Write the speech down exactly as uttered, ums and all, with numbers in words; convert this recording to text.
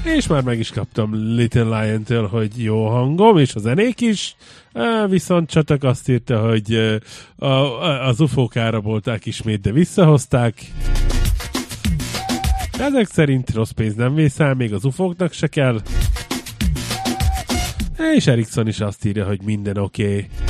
És már meg is kaptam Little Lion-től, hogy jó hangom, és a zenék is. Viszont Csatak azt írta, hogy a, a, az ufók árabolták ismét, de visszahozták. Ezek szerint rossz pénz nem vészel, még az ufóknak se kell. És Erikson is azt írja, hogy minden oké. Okay.